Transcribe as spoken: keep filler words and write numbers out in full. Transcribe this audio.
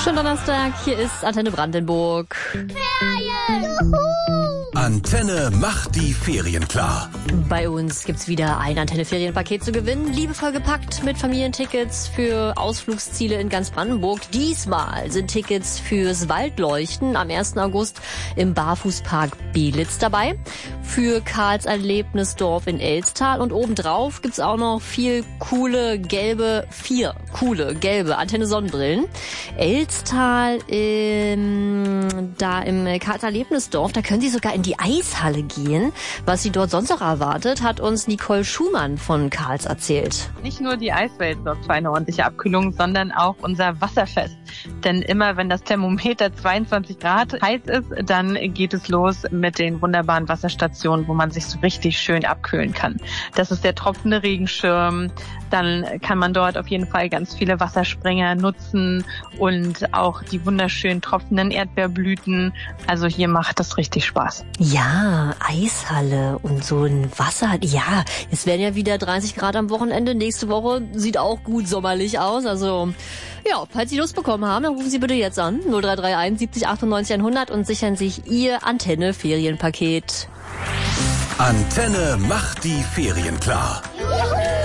Schönen Donnerstag, hier ist Antenne Brandenburg. Ferien! Juhu! Antenne macht die Ferien klar. Bei uns gibt's wieder ein Antenne-Ferienpaket zu gewinnen. Liebevoll gepackt mit Familientickets für Ausflugsziele in ganz Brandenburg. Diesmal sind Tickets fürs Waldleuchten am ersten August im Barfußpark Belitz dabei. Für Karls Erlebnisdorf in Elstal. Und obendrauf gibt's auch noch viel coole gelbe, vier coole gelbe Antenne-Sonnenbrillen. Elstal, ähm, da im Karls Erlebnisdorf, da können Sie sogar in die Eishalle gehen. Was Sie dort sonst noch erwartet, hat uns Nicole Schumann von Karls erzählt. Nicht nur die Eiswelt sorgt für eine ordentliche Abkühlung, sondern auch unser Wasserfest. Denn immer wenn das Thermometer zweiundzwanzig Grad heiß ist, dann geht es los mit den wunderbaren Wasserstationen, wo man sich so richtig schön abkühlen kann. Das ist der tropfende Regenschirm. Dann kann man dort auf jeden Fall ganz viele Wasserspringer nutzen und auch die wunderschönen tropfenden Erdbeerblüten. Also hier macht das richtig Spaß. Ja, Eishalle und so ein Wasser. Ja, es werden ja wieder dreißig Grad am Wochenende. Nächste Woche sieht auch gut sommerlich aus. Also ja, falls Sie Lust bekommen haben, dann rufen Sie bitte jetzt an. null drei drei eins siebzig achtundneunzig hundert und sichern sich Ihr Antenne-Ferienpaket. Antenne macht die Ferien klar.